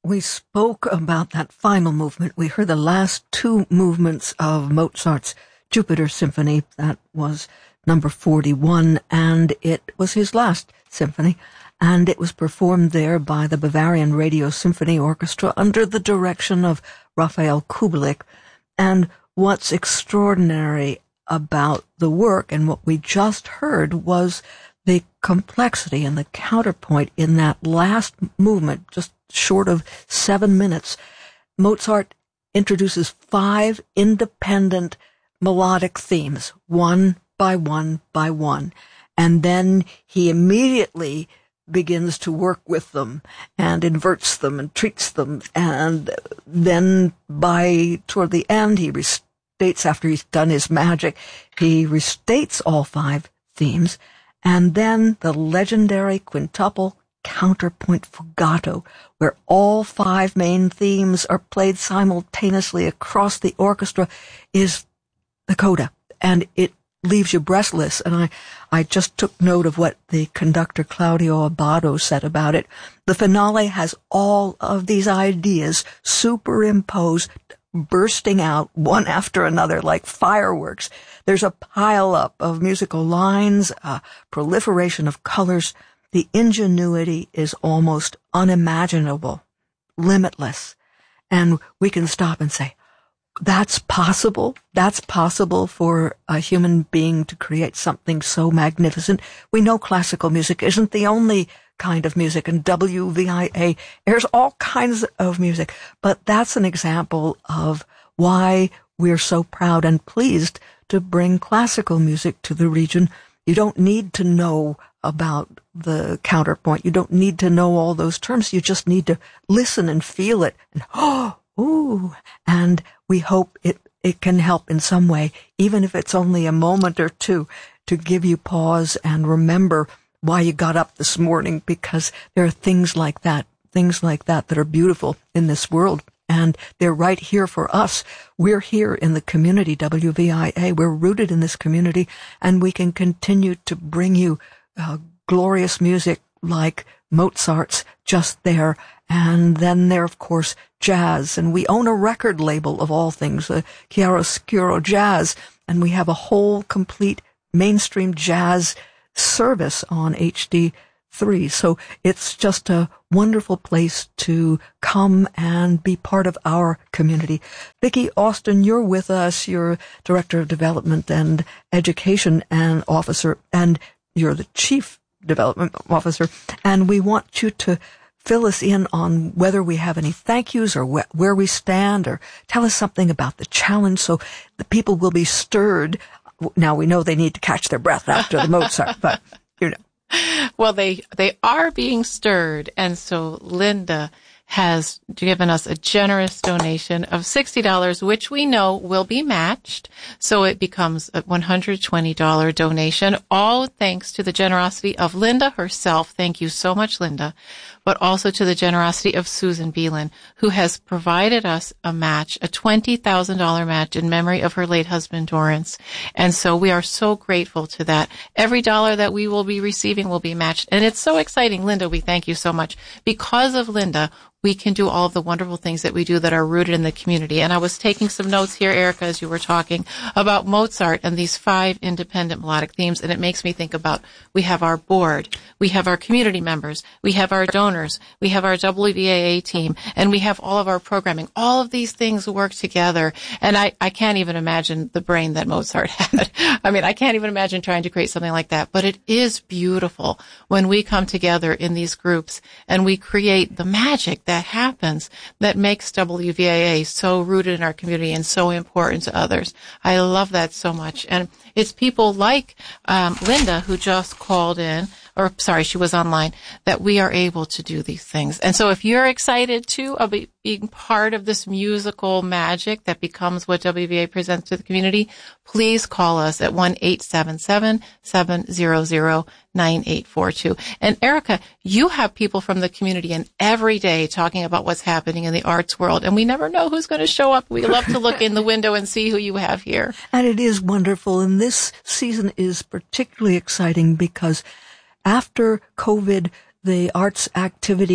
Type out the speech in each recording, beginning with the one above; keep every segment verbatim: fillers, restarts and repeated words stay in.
we spoke about that final movement. We heard the last two movements of Mozart's Jupiter Symphony. That was number forty-one, and it was his last symphony, and it was performed there by the Bavarian Radio Symphony Orchestra under the direction of Raphael Kubelik. And what's extraordinary about the work and what we just heard was the complexity and the counterpoint in that last movement, just short of seven minutes. Mozart introduces five independent melodic themes, one by one by one, and then he immediately begins to work with them and inverts them and treats them, and then by toward the end he restates, after he's done his magic, he restates all five themes, and then the legendary quintuple counterpoint fugato, where all five main themes are played simultaneously across the orchestra, is the coda, and it leaves you breathless. And I, I just took note of what the conductor Claudio Abbado said about it. The finale has all of these ideas superimposed, bursting out one after another like fireworks. There's a pile-up of musical lines, a proliferation of colors. The ingenuity is almost unimaginable, limitless. And we can stop and say, that's possible. That's possible for a human being to create something so magnificent. We know classical music isn't the only kind of music, and W V I A airs all kinds of music. But that's an example of why we're so proud and pleased to bring classical music to the region. You don't need to know about the counterpoint. You don't need to know all those terms. You just need to listen and feel it. And, oh, ooh, and we hope it, it can help in some way, even if it's only a moment or two, to give you pause and remember why you got up this morning, because there are things like that, things like that that are beautiful in this world. And they're right here for us. We're here in the community, W V I A. We're rooted in this community, and we can continue to bring you uh, glorious music like Mozart's just there. And then there, of course, jazz. And we own a record label of all things, uh, Chiaroscuro Jazz. And we have a whole complete mainstream jazz service on H D three. So it's just a wonderful place to come and be part of our community. Vicki Austin, you're with us. You're Director of Development and Education and Officer, and you're the Chief Development Officer. And we want you to fill us in on whether we have any thank yous or wh- where we stand, or tell us something about the challenge so the people will be stirred. Now, we know they need to catch their breath after the Mozart, but, you know. Well, they, they are being stirred. And so Linda has given us a generous donation of sixty dollars, which we know will be matched. So it becomes a one hundred twenty dollars donation, all thanks to the generosity of Linda herself. Thank you so much, Linda. But also to the generosity of Susan Beelan, who has provided us a match, a twenty thousand dollars match in memory of her late husband, Dorrance. And so we are so grateful to that. Every dollar that we will be receiving will be matched. And it's so exciting. Linda, we thank you so much. Because of Linda, we can do all of the wonderful things that we do that are rooted in the community. And I was taking some notes here, Erica, as you were talking about Mozart and these five independent melodic themes. And it makes me think about, we have our board, we have our community members, we have our donors, we have our W V A A team, and we have all of our programming. All of these things work together. And I, I can't even imagine the brain that Mozart had. I mean, I can't even imagine trying to create something like that. But it is beautiful when we come together in these groups and we create the magic that happens that makes W V A A so rooted in our community and so important to others. I love that so much. And it's people like um, Linda, who just called in, or sorry, she was online, that we are able to do these things. And so if you're excited too of being part of this musical magic that becomes what W V A presents to the community, please call us at one eight seven seven, seven hundred, nine eight four two. And Erica, you have people from the community in every day talking about what's happening in the arts world, and we never know who's going to show up. We love to look in the window and see who you have here. And it is wonderful. And this season is particularly exciting because after COVID, the arts activity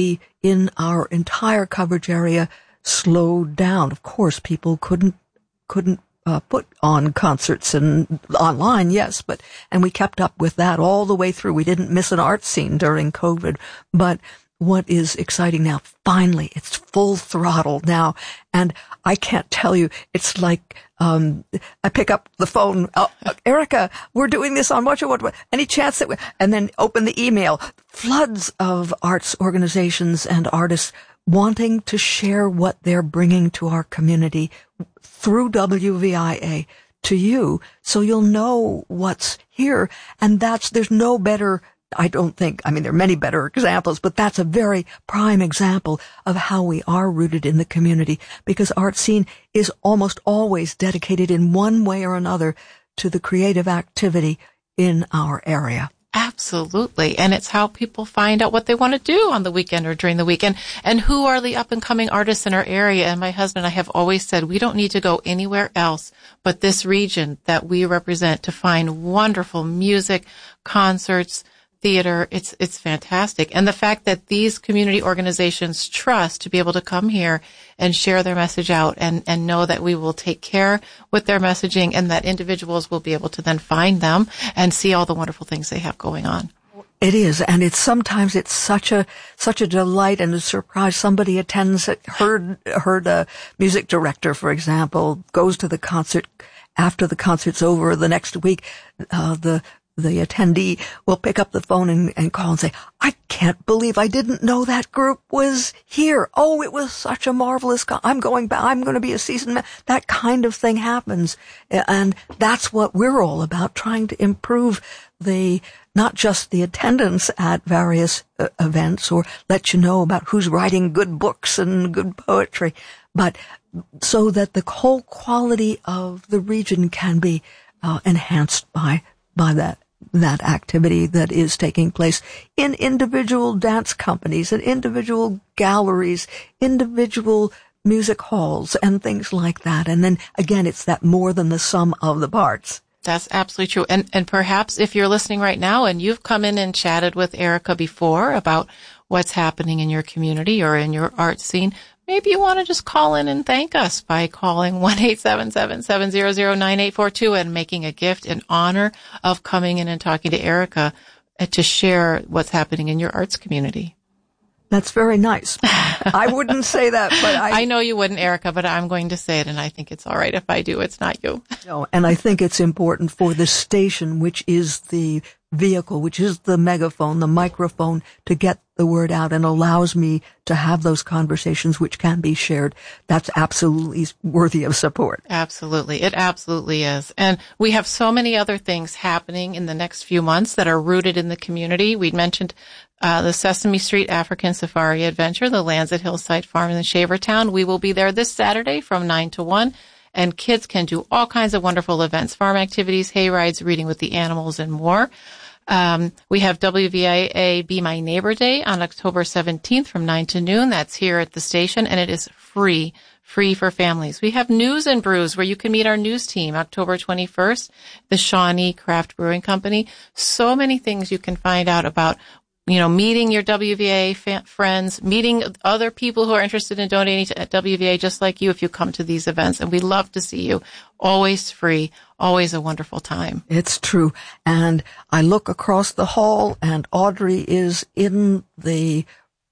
in our entire coverage area slowed down. Of course, people couldn't, couldn't Uh, put on concerts and online, yes, but, and we kept up with that all the way through. We didn't miss an art scene during COVID, but what is exciting now, finally, it's full throttle now, and I can't tell you, it's like, um, I pick up the phone, oh, Erica, we're doing this on what, what, what, any chance that we, and then open the email, floods of arts organizations and artists wanting to share what they're bringing to our community through W V I A to you, so you'll know what's here. And that's, there's no better, I don't think, I mean, there are many better examples, but that's a very prime example of how we are rooted in the community, because Art Scene is almost always dedicated in one way or another to the creative activity in our area. Absolutely. And it's how people find out what they want to do on the weekend or during the weekend, and who are the up and coming artists in our area. And my husband and I have always said we don't need to go anywhere else but this region that we represent to find wonderful music, concerts, theater. It's, it's fantastic. And the fact that these community organizations trust to be able to come here and share their message out and, and know that we will take care with their messaging, and that individuals will be able to then find them and see all the wonderful things they have going on. It is, and it's sometimes it's such a such a delight and a surprise. Somebody attends, heard heard a music director, for example, goes to the concert. After the concert's over, the next week, uh, the the attendee will pick up the phone and, and call and say, I can't believe I didn't know that group was here. Oh, it was such a marvelous, co- I'm going back, I'm going to be a season man. That kind of thing happens. And that's what we're all about, trying to improve the, not just the attendance at various uh, events, or let you know about who's writing good books and good poetry, but so that the whole quality of the region can be uh, enhanced by, by that. that activity that is taking place in individual dance companies and individual galleries, individual music halls and things like that. And then again, it's that more than the sum of the parts. That's absolutely true. And, and perhaps if you're listening right now and you've come in and chatted with Erica before about what's happening in your community or in your art scene, maybe you want to just call in and thank us by calling one eight seven seven, seven zero zero, nine eight four two and making a gift in honor of coming in and talking to Erica to share what's happening in your arts community. That's very nice. I wouldn't say that, but I... I know you wouldn't, Erica, but I'm going to say it, and I think it's all right if I do. It's not you. No, and I think it's important for the station, which is the vehicle, which is the megaphone, the microphone, to get the word out and allows me to have those conversations which can be shared. That's absolutely worthy of support. Absolutely. It absolutely is. And we have so many other things happening in the next few months that are rooted in the community. We'd mentioned uh, the Sesame Street African Safari Adventure, the Lands at Hillside Farm in Shavertown. We will be there this Saturday from nine to one. And kids can do all kinds of wonderful events, farm activities, hay rides, reading with the animals, and more. Um, we have W V I A Be My Neighbor Day on October seventeenth from nine to noon. That's here at the station, and it is free, free for families. We have News and Brews where you can meet our news team October twenty-first, the Shawnee Craft Brewing Company. So many things you can find out about, you know, meeting your W V A fa- friends, meeting other people who are interested in donating to W V A just like you if you come to these events. And we love to see you. Always free, always a wonderful time. It's true. And I look across the hall and Audrey is in the,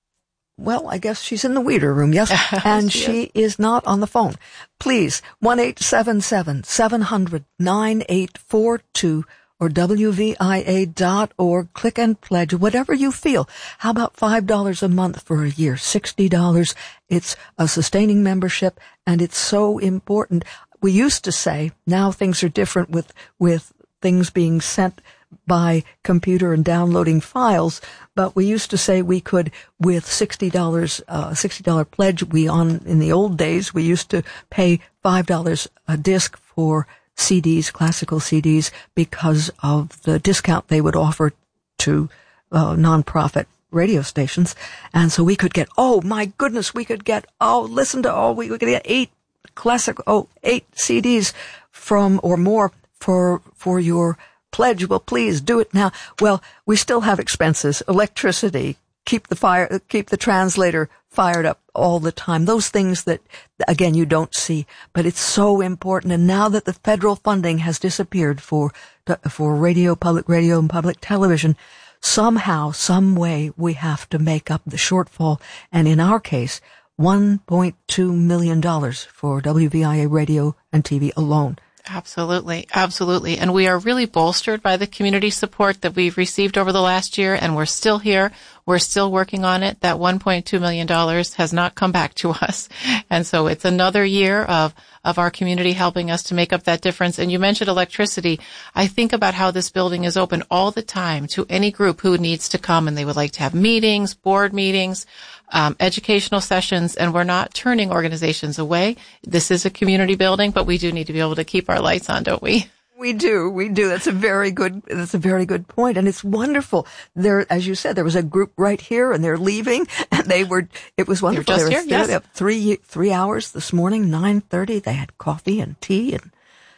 well, I guess she's in the Weeder room, yes? And she, she is. is not on the phone. Please, one eight seven seven, seven hundred, nine eight four two or W V I A dot org. Click and pledge, whatever you feel. How about five dollars a month for a year, sixty dollars? It's a sustaining membership, and it's so important. We used to say, now things are different with, with things being sent by computer and downloading files, but we used to say we could, with sixty dollars, uh, sixty dollars pledge, we on, in the old days, we used to pay five dollars a disc for C Ds, classical C Ds, because of the discount they would offer to uh, nonprofit radio stations. And so we could get, oh my goodness, we could get, oh, listen to, oh, we could get eight classic, oh, eight C Ds from, or more for, for your pledge. Well, please do it now. Well, we still have expenses, electricity, keep the fire, keep the translator fired up all the time. Those things that, again, you don't see, but it's so important. And now that the federal funding has disappeared for, for radio, public radio and public television, somehow, some way, we have to make up the shortfall. And in our case, one point two million dollars for W V I A radio and T V alone. Absolutely. Absolutely. And we are really bolstered by the community support that we've received over the last year, and we're still here. We're still working on it. That one point two million dollars has not come back to us. And so it's another year of, of our community helping us to make up that difference. And you mentioned electricity. I think about how this building is open all the time to any group who needs to come and they would like to have meetings, board meetings, um, educational sessions, and we're not turning organizations away. This is a community building, but we do need to be able to keep our lights on, don't we? We do, we do. That's a very good, that's a very good point. And it's wonderful. There, as you said, there was a group right here and they're leaving and they were, it was wonderful. They're just they were here, yes. Three, three hours this morning, nine thirty. They had coffee and tea and,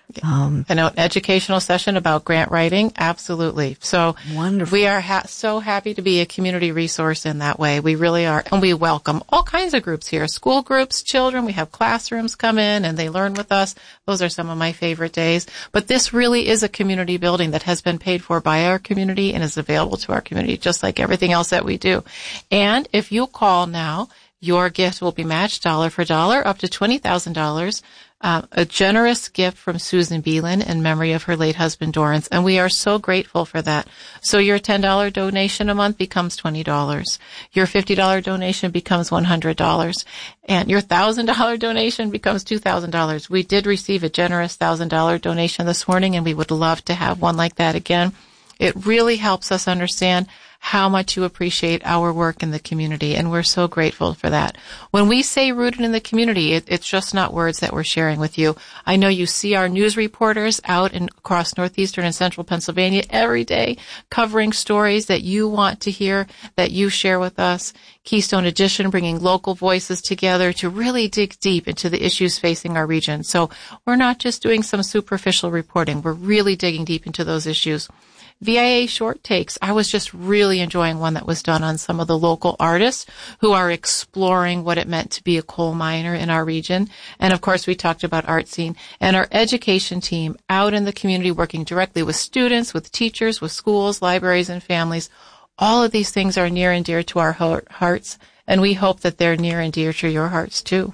Um, and an educational session about grant writing. Absolutely. So wonderful. We are ha- so happy to be a community resource in that way. We really are. And we welcome all kinds of groups here, school groups, children. We have classrooms come in and they learn with us. Those are some of my favorite days. But this really is a community building that has been paid for by our community and is available to our community, just like everything else that we do. And if you call now, your gift will be matched dollar for dollar up to twenty thousand dollars. Uh, a generous gift from Susan Beelan in memory of her late husband, Dorrance, and we are so grateful for that. So your ten dollars donation a month becomes twenty dollars. Your fifty dollars donation becomes one hundred dollars. And your one thousand dollars donation becomes two thousand dollars. We did receive a generous one thousand dollars donation this morning, and we would love to have one like that again. It really helps us understand how much you appreciate our work in the community, and we're so grateful for that. When we say rooted in the community, it, it's just not words that we're sharing with you. I know you see our news reporters out in, across northeastern and central Pennsylvania every day covering stories that you want to hear, that you share with us. Keystone Edition bringing local voices together to really dig deep into the issues facing our region. So we're not just doing some superficial reporting. We're really digging deep into those issues. V I A Short Takes, I was just really enjoying one that was done on some of the local artists who are exploring what it meant to be a coal miner in our region. And of course, we talked about Art Scene and our education team out in the community working directly with students, with teachers, with schools, libraries, and families. All of these things are near and dear to our hearts, and we hope that they're near and dear to your hearts too.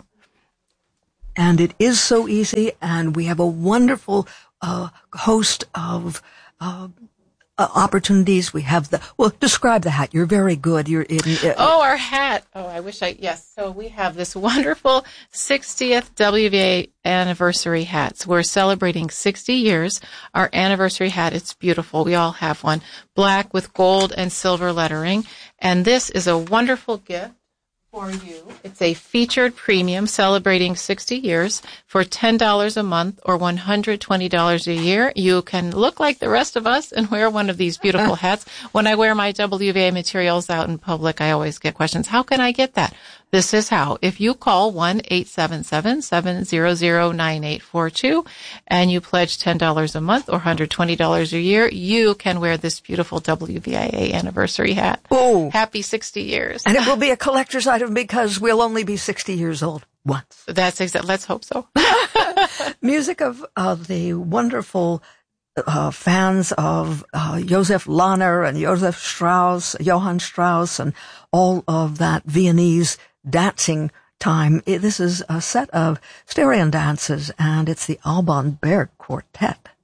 And it is so easy, and we have a wonderful uh, host of uh Uh, opportunities. We have the, well, describe the hat. You're very good. You're in. Uh, oh, our hat. Oh, I wish I, yes. So we have this wonderful sixtieth W V A anniversary hat. So we're celebrating sixty years. Our anniversary hat, it's beautiful. We all have one. Black with gold and silver lettering. And this is a wonderful gift for you. It's a featured premium celebrating sixty years for ten dollars a month or one hundred twenty dollars a year. You can look like the rest of us and wear one of these beautiful hats. When I wear my W V A materials out in public, I always get questions. How can I get that? This is how. If you call one eight seven seven, seven zero zero, nine eight four two and you pledge ten dollars a month or one hundred twenty dollars a year, you can wear this beautiful W V I A anniversary hat. Oh. Happy sixty years. And it will be a collector's item because we'll only be sixty years old once. That's exactly. Let's hope so. Music of, of the wonderful Uh, fans of uh, Josef Lahner and Josef Strauss, Johann Strauss, and all of that Viennese dancing time. It, this is a set of Styrian dances, and it's the Alban Berg Quartet.